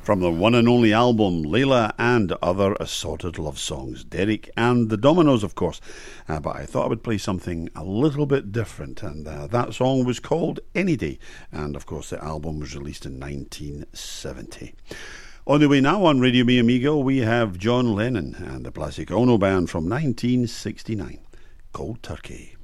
From the one and only album, Layla and Other Assorted Love Songs. Derek and the Dominoes, of course. But I thought I would play something a little bit different, and that song was called Any Day. And, of course, the album was released in 1970. On the way now on Radio Mi Amigo, we have John Lennon and the Plastic Ono Band from 1969, Cold Turkey.